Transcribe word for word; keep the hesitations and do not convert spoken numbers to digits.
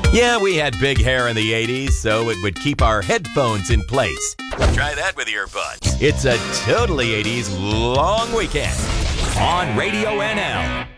Yeah, we had big hair in the eighties, so it would keep our headphones in place. Try that with earbuds. It's a totally eighties long weekend on Radio N L.